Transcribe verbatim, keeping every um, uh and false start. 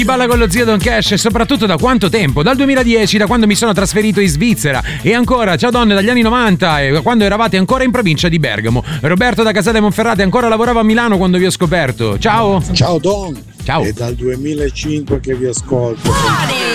Balla con lo zio Don Cash, e soprattutto da quanto tempo? Dal duemiladieci, da quando mi sono trasferito in Svizzera. E ancora, ciao donne, dagli anni novanta, e quando eravate ancora in provincia di Bergamo. Roberto da Casale Monferrate ancora lavorava a Milano quando vi ho scoperto. Ciao. Ciao Don. Ciao. È dal duemilacinque che vi ascolto.